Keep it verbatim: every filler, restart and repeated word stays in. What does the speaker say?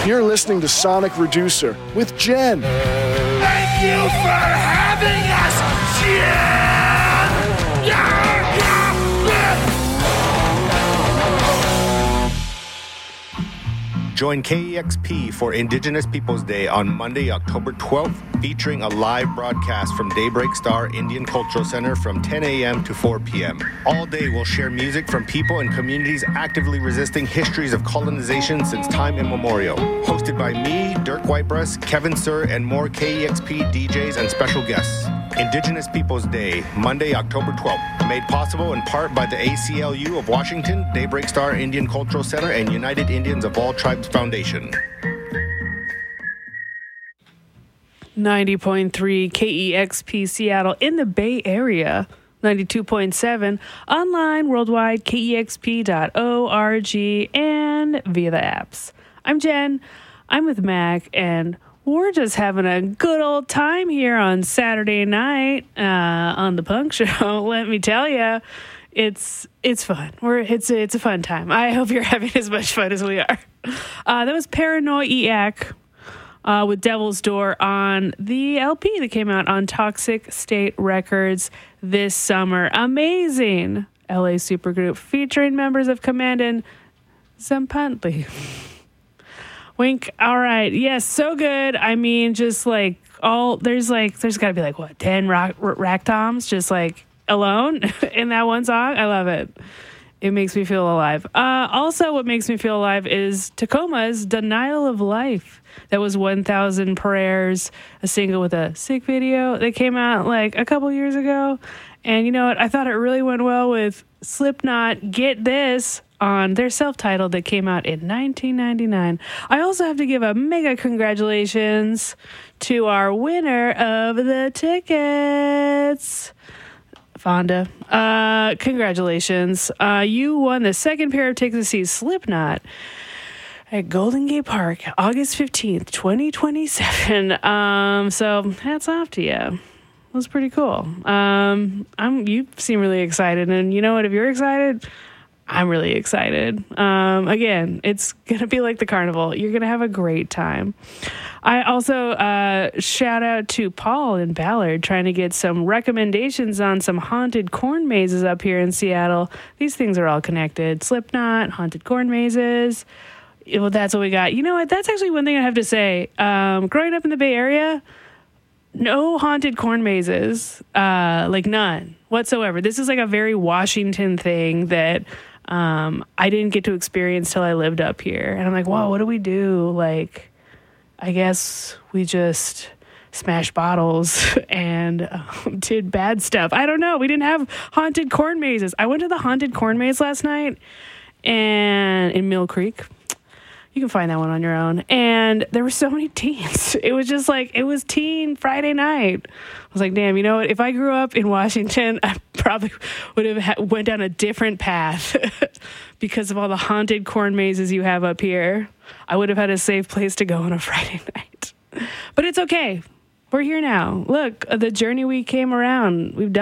You're listening to Sonic Reducer with Jen. Thank you for having us, Jen! Yeah, yeah, yeah. Join K E X P for Indigenous Peoples Day on Monday, October twelfth, featuring a live broadcast from Daybreak Star Indian Cultural Center from ten a.m. to four p.m. All day we'll share music from people and communities actively resisting histories of colonization since time immemorial. Hosted by me, Dirk Whitebreast, Kevin Sir, and more K E X P D Js and special guests. Indigenous Peoples Day, Monday, October twelfth, made possible in part by the A C L U of Washington, Daybreak Star Indian Cultural Center, and United Indians of All Tribes Foundation. ninety point three K E X P Seattle in the Bay Area, ninety-two point seven online, worldwide, K E X P dot org, and via the apps. I'm Jen. I'm with Mac, and we're just having a good old time here on Saturday night uh, on the Punk Show. Let me tell you, it's it's fun. We're it's it's a fun time. I hope you're having as much fun as we are. Uh, that was Paranoiac uh, with Devil's Door on the L P that came out on Toxic State Records this summer. Amazing L A supergroup featuring members of Command and Zampantli. Wink. All right. Yes, so good. I mean, just like all there's like there's got to be like what ten rock, rack toms just like alone in that one song. I love it. It makes me feel alive. Uh, also, what makes me feel alive is Tacoma's Denial of Life. That was one thousand Prayers, a single with a sick video that came out like a couple years ago. And you know what? I thought it really went well with Slipknot, Get This, on their self-titled that came out in nineteen ninety-nine. I also have to give a mega congratulations to our winner of the tickets, Fonda. Uh, congratulations. Uh, you won the second pair of tickets to see Slipknot at Golden Gate Park, August fifteenth, twenty twenty-seven. Um, so hats off to you. It was pretty cool. Um, I'm, you seem really excited. And you know what? If you're excited, I'm really excited. Um, again, it's going to be like the carnival. You're going to have a great time. I also uh, shout out to Paul in Ballard trying to get some recommendations on some haunted corn mazes up here in Seattle. These things are all connected. Slipknot, haunted corn mazes. Well, that's what we got. You know what? That's actually one thing I have to say. Um, growing up in the Bay Area, no haunted corn mazes, uh, like none whatsoever. This is like a very Washington thing that um, I didn't get to experience till I lived up here. And I'm like, whoa, what do we do? Like, I guess we just smashed bottles and um, did bad stuff. I don't know. We didn't have haunted corn mazes. I went to the haunted corn maze last night and in Mill Creek. You can find that one on your own. And there were so many teens. It was just like, it was teen Friday night. I was like, damn, you know what? If I grew up in Washington, I probably would have ha- went down a different path because of all the haunted corn mazes you have up here. I would have had a safe place to go on a Friday night. But it's okay. We're here now. Look, the journey we came around, we've done